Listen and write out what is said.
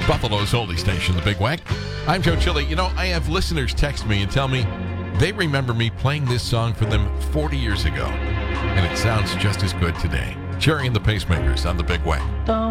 Buffalo's oldie station, the Big Wack. I'm Joe Chili. You know, I have listeners text me and tell me they remember me playing this song for them 40 years ago, and it sounds just as good today. Cherry and the Pacemakers on the Big Wack.